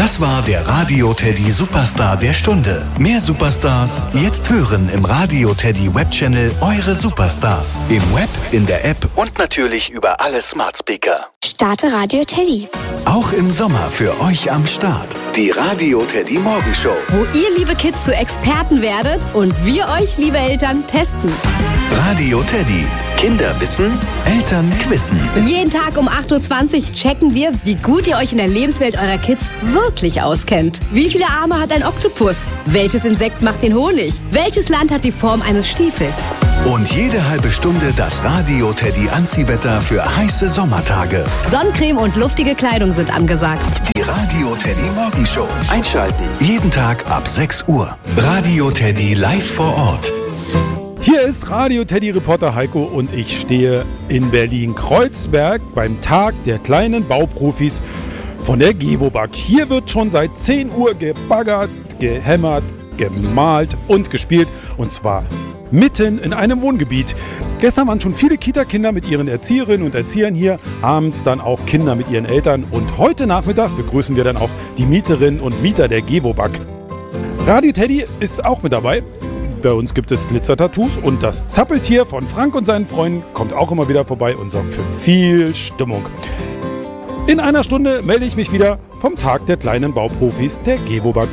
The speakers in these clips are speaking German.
Das war der Radio Teddy Superstar der Stunde. Mehr Superstars jetzt hören im Radio Teddy Webchannel Eure Superstars. Im Web, in der App und natürlich über alle Smart Speaker. Starte Radio Teddy. Auch im Sommer für euch am Start. Die Radio Teddy Morgenshow. Wo ihr, liebe Kids, zu Experten werdet und wir euch, liebe Eltern, testen. Radio Teddy. Kinder wissen, Eltern quizzen. Jeden Tag um 8.20 Uhr checken wir, wie gut ihr euch in der Lebenswelt eurer Kids wirklich auskennt. Wie viele Arme hat ein Oktopus? Welches Insekt macht den Honig? Welches Land hat die Form eines Stiefels? Und jede halbe Stunde das Radio Teddy Anziehwetter für heiße Sommertage. Sonnencreme und luftige Kleidung sind angesagt. Die Radio Teddy Morgenshow. Einschalten. Jeden Tag ab 6 Uhr. Radio Teddy live vor Ort. Hier ist Radio Teddy Reporter Heiko und ich stehe in Berlin-Kreuzberg beim Tag der kleinen Bauprofis von der Gewobag. Hier wird schon seit 10 Uhr gebaggert, gehämmert, gemalt und gespielt, und zwar mitten in einem Wohngebiet. Gestern waren schon viele Kita-Kinder mit ihren Erzieherinnen und Erziehern hier, abends dann auch Kinder mit ihren Eltern, und heute Nachmittag begrüßen wir dann auch die Mieterinnen und Mieter der Gewobag. Radio Teddy ist auch mit dabei. Bei uns gibt es Glitzer-Tattoos und das Zappeltier von Frank und seinen Freunden kommt auch immer wieder vorbei und sorgt für viel Stimmung. In einer Stunde melde ich mich wieder vom Tag der kleinen Bauprofis der Gewobag.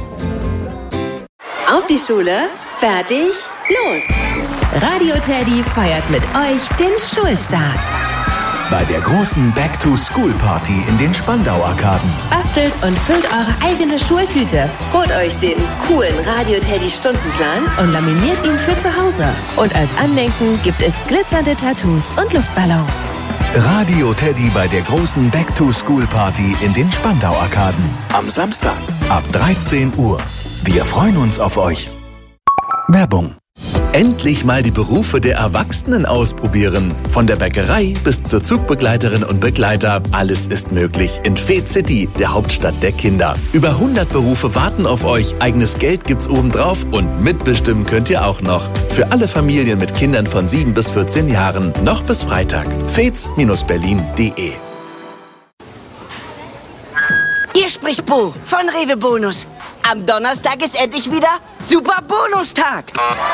Auf die Schule, fertig, los! Radio Teddy feiert mit euch den Schulstart. Bei der großen Back-to-School-Party in den Spandau-Arkaden. Bastelt und füllt eure eigene Schultüte. Holt euch den coolen Radio Teddy Stundenplan und laminiert ihn für zu Hause. Und als Andenken gibt es glitzernde Tattoos und Luftballons. Radio Teddy bei der großen Back-to-School-Party in den Spandau-Arkaden. Am Samstag ab 13 Uhr. Wir freuen uns auf euch. Werbung. Endlich mal die Berufe der Erwachsenen ausprobieren. Von der Bäckerei bis zur Zugbegleiterin und Begleiter. Alles ist möglich in Fed City, der Hauptstadt der Kinder. Über 100 Berufe warten auf euch. Eigenes Geld gibt's obendrauf und mitbestimmen könnt ihr auch noch. Für alle Familien mit Kindern von 7 bis 14 Jahren. Noch bis Freitag. feds-berlin.de. Hier spricht Bo von Rewe Bonus. Am Donnerstag ist endlich wieder Super Bonustag.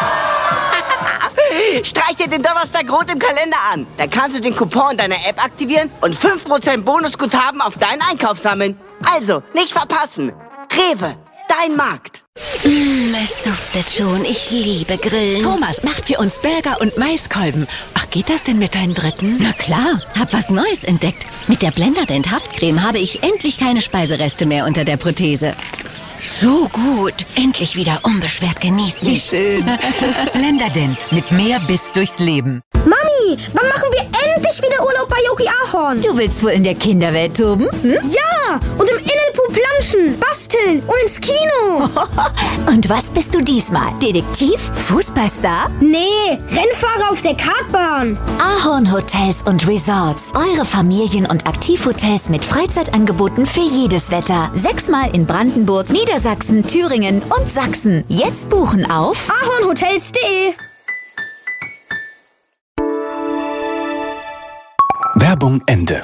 Streich dir den Donnerstag rot im Kalender an. Da kannst du den Coupon deiner App aktivieren und 5% Bonusguthaben auf deinen Einkauf sammeln. Also, nicht verpassen. Rewe, dein Markt. Es duftet schon. Ich liebe Grillen. Thomas macht für uns Burger und Maiskolben. Ach, geht das denn mit deinem dritten? Na klar, hab was Neues entdeckt. Mit der Blenderdent Haftcreme habe ich endlich keine Speisereste mehr unter der Prothese. So gut. Endlich wieder unbeschwert genießen. Wie schön. Blenderdent mit mehr Biss durchs Leben. Mami, wann machen wir endlich wieder Urlaub bei Yogi Ahorn? Du willst wohl in der Kinderwelt toben? Hm? Ja, und im Innenpool planschen, basteln und ins Kino. Und was bist du diesmal? Detektiv? Fußballstar? Nee, Rennfahrer auf der Kartbahn. Ahorn Hotels und Resorts. Eure Familien- und Aktivhotels mit Freizeitangeboten für jedes Wetter. 6-mal in Brandenburg, Niedersachsen, Thüringen und Sachsen. Jetzt buchen auf ahornhotels.de. Werbung Ende.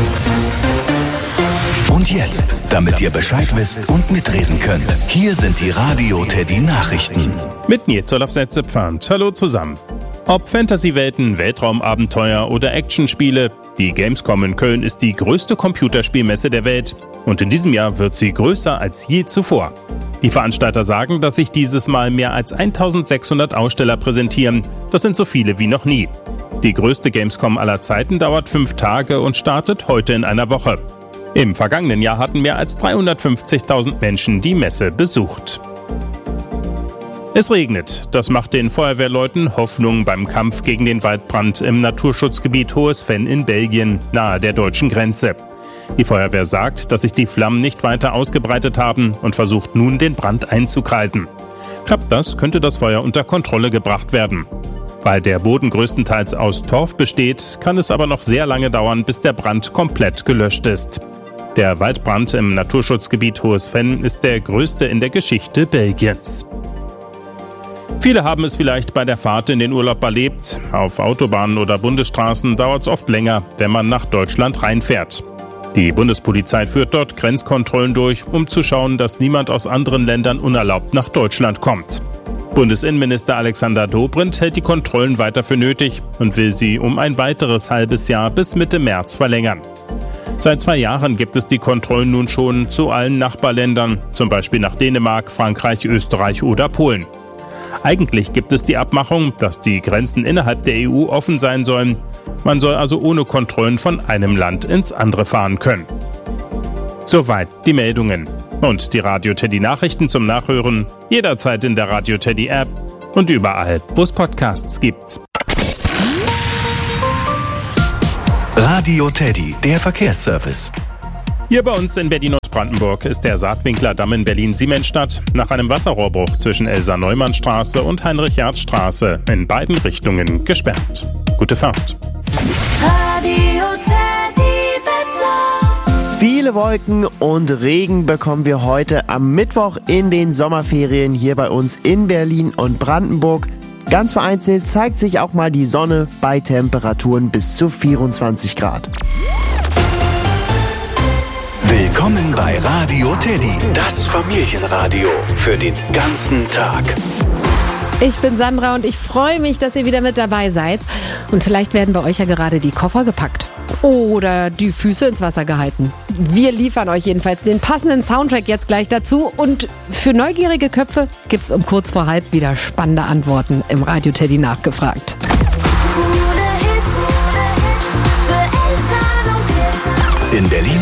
Und jetzt, damit ihr Bescheid wisst und mitreden könnt, hier sind die Radio Teddy Nachrichten. Mit mir Zollaufsätze Pfand. Hallo zusammen. Ob Fantasy-Welten, Weltraumabenteuer oder Actionspiele, die Gamescom in Köln ist die größte Computerspielmesse der Welt. Und in diesem Jahr wird sie größer als je zuvor. Die Veranstalter sagen, dass sich dieses Mal mehr als 1600 Aussteller präsentieren. Das sind so viele wie noch nie. Die größte Gamescom aller Zeiten dauert 5 Tage und startet heute in einer Woche. Im vergangenen Jahr hatten mehr als 350.000 Menschen die Messe besucht. Es regnet. Das macht den Feuerwehrleuten Hoffnung beim Kampf gegen den Waldbrand im Naturschutzgebiet Hohes Venn in Belgien, nahe der deutschen Grenze. Die Feuerwehr sagt, dass sich die Flammen nicht weiter ausgebreitet haben und versucht nun, den Brand einzukreisen. Klappt das, könnte das Feuer unter Kontrolle gebracht werden. Weil der Boden größtenteils aus Torf besteht, kann es aber noch sehr lange dauern, bis der Brand komplett gelöscht ist. Der Waldbrand im Naturschutzgebiet Hohes Venn ist der größte in der Geschichte Belgiens. Viele haben es vielleicht bei der Fahrt in den Urlaub erlebt. Auf Autobahnen oder Bundesstraßen dauert es oft länger, wenn man nach Deutschland reinfährt. Die Bundespolizei führt dort Grenzkontrollen durch, um zu schauen, dass niemand aus anderen Ländern unerlaubt nach Deutschland kommt. Bundesinnenminister Alexander Dobrindt hält die Kontrollen weiter für nötig und will sie um ein weiteres halbes Jahr bis Mitte März verlängern. Seit 2 Jahren gibt es die Kontrollen nun schon zu allen Nachbarländern, zum Beispiel nach Dänemark, Frankreich, Österreich oder Polen. Eigentlich gibt es die Abmachung, dass die Grenzen innerhalb der EU offen sein sollen. Man soll also ohne Kontrollen von einem Land ins andere fahren können. Soweit die Meldungen. Und die Radio Teddy Nachrichten zum Nachhören jederzeit in der Radio Teddy App und überall, wo es Podcasts gibt. Radio Teddy, der Verkehrsservice. Hier bei uns in Berlin-Brandenburg ist der Saatwinkler Damm in Berlin-Siemensstadt nach einem Wasserrohrbruch zwischen Elsa-Neumann-Straße und Heinrich-Hertz-Straße in beiden Richtungen gesperrt. Gute Fahrt. Radio Teddy Wetter. Viele Wolken und Regen bekommen wir heute am Mittwoch in den Sommerferien hier bei uns in Berlin und Brandenburg. Ganz vereinzelt zeigt sich auch mal die Sonne bei Temperaturen bis zu 24 Grad. Willkommen bei Radio Teddy, das Familienradio für den ganzen Tag. Ich bin Sandra und ich freue mich, dass ihr wieder mit dabei seid. Und vielleicht werden bei euch ja gerade die Koffer gepackt oder die Füße ins Wasser gehalten. Wir liefern euch jedenfalls den passenden Soundtrack jetzt gleich dazu. Und für neugierige Köpfe gibt's um kurz vor halb wieder spannende Antworten im Radio Teddy nachgefragt. In Berlin